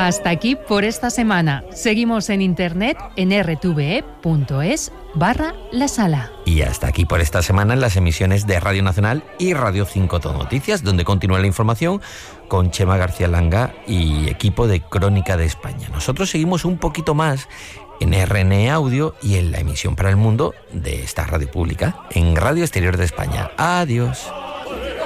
Hasta aquí por esta semana. Seguimos en internet en rtve.es/La Sala. Y hasta aquí por esta semana en las emisiones de Radio Nacional y Radio 5 Todo Noticias, donde continúa la información con Chema García Langa y equipo de Crónica de España. Nosotros seguimos un poquito más en RNE Audio y en la emisión para el mundo de esta radio pública en Radio Exterior de España. Adiós.